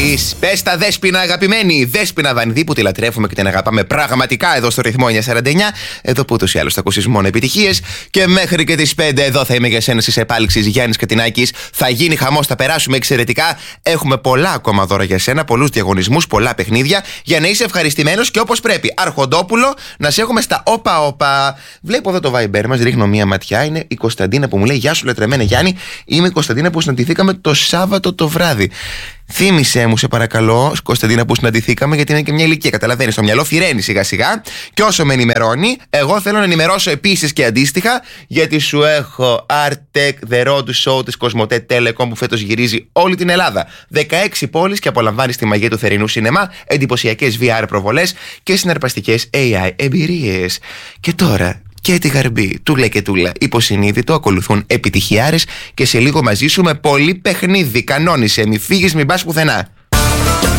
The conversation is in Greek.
πεις. Πες τα Δέσποινα, αγαπημένη. Δέσποινα Βανδύ, που τη λατρεύουμε και την αγαπάμε πραγματικά εδώ στο ρυθμό 949. Εδώ που ούτως ή άλλως θα ακούσεις μόνο επιτυχίες. Και μέχρι και τις 5 εδώ θα είμαι για σένα στις επάλξεις Γιάννης Κατινάκης. Θα γίνει χαμός, θα περάσουμε εξαιρετικά. Έχουμε πολλά ακόμα δώρα για σένα, πολλούς διαγωνισμούς, πολλά παιχνίδια. Για να είσαι ευχαριστημένος και όπως πρέπει. Αρχοντόπουλο, να σε έχουμε στα όπα. Βλέπω εδώ το Viber μας, ρίχνω μία ματιά. Είναι η Κωνσταντίνα που μου λέει: Γεια σου, λατρεμένε Γιάννη. Είμαι η Κωνσταντίνα που συναντηθήκαμε το Σάββατο το βράδυ. Θύμησέ μου, σε παρακαλώ, Κωνσταντίνα, που συναντηθήκαμε, γιατί είναι και μια ηλικία. Καταλαβαίνεις, στο μυαλό φυραίνει σιγά-σιγά. Και όσο με ενημερώνει, εγώ θέλω να ενημερώσω επίσης και αντίστοιχα, γιατί σου έχω Artec The Road Show της Cosmote Telecom που φέτος γυρίζει όλη την Ελλάδα. 16 πόλεις και απολαμβάνεις τη μαγεία του θερινού σινεμά, εντυπωσιακές VR προβολές και συναρπαστικές AI εμπειρίες. Και τώρα. Και τη γαρμπή, τούλα και τούλα, υποσυνείδητο, ακολουθούν επιτυχιάρες και σε λίγο μαζί σου με πολύ παιχνίδι. Κανόνισε, μη φύγεις, μην πας πουθενά.